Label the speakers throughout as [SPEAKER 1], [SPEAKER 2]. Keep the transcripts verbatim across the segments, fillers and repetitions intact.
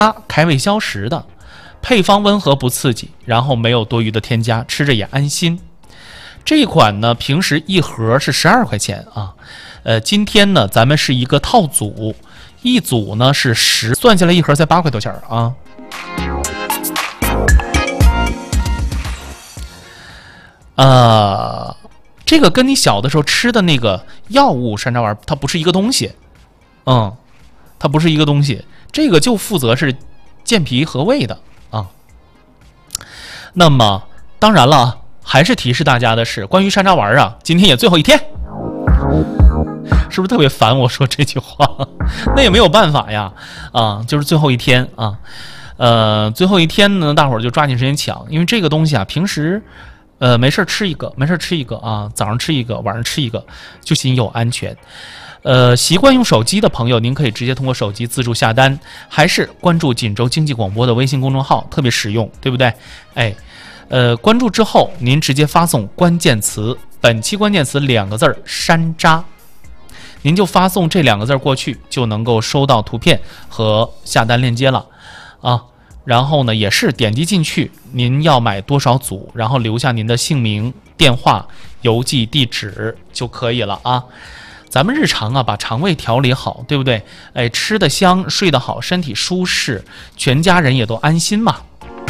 [SPEAKER 1] 开胃消食的，配方温和不刺激，然后没有多余的添加，吃着也安心。这一款呢，平时一盒是十二块钱啊，呃，今天呢咱们是一个套组，一组呢是十，算下来一盒才八块多钱啊。呃，这个跟你小的时候吃的那个药物山楂丸它不是一个东西，嗯，它不是一个东西，这个就负责是健脾和胃的啊。那么当然了，还是提示大家的是，关于山楂丸啊，今天也最后一天，是不是特别烦我说这句话？那也没有办法呀，啊，就是最后一天啊，呃，最后一天呢，大伙儿就抓紧时间抢，因为这个东西啊，平时。呃，没事吃一个，没事吃一个啊，早上吃一个，晚上吃一个，就行又安全。呃，习惯用手机的朋友，您可以直接通过手机自助下单，还是关注锦州经济广播的微信公众号，特别实用，对不对？哎，呃，关注之后，您直接发送关键词，本期关键词两个字儿山楂，您就发送这两个字过去，就能够收到图片和下单链接了啊。然后呢，也是点击进去，您要买多少组，然后留下您的姓名、电话、邮寄地址就可以了啊。咱们日常啊，把肠胃调理好，对不对？哎，吃得香，睡得好，身体舒适，全家人也都安心嘛。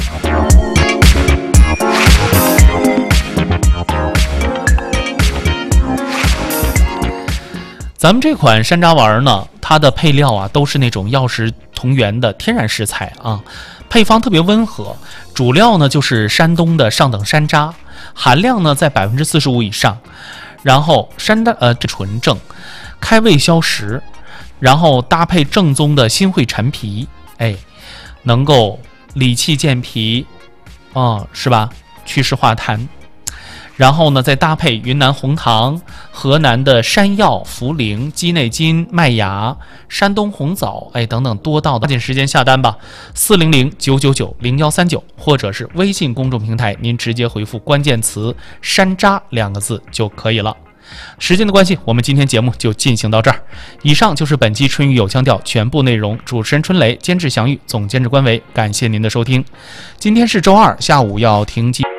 [SPEAKER 1] 咱们这款山楂丸呢，它的配料啊都是那种药食同源的天然食材啊，配方特别温和，主料呢就是山东的上等山楂，含量呢在百分之四十五以上，然后山楂呃纯正，开胃消食，然后搭配正宗的新会陈皮，哎，能够理气健脾，啊、嗯，是吧？祛湿化痰。然后呢，再搭配云南红糖、河南的山药、茯苓、鸡内金、麦芽、山东红枣，哎，等等多道的，抓紧时间下单吧，四零零九九九零幺三九，或者是微信公众平台，您直接回复关键词“山楂”两个字就可以了。时间的关系，我们今天节目就进行到这儿。以上就是本期春雨有腔调全部内容，主持人春雷，监制祥玉，总监制关维，感谢您的收听。今天是周二下午要停机。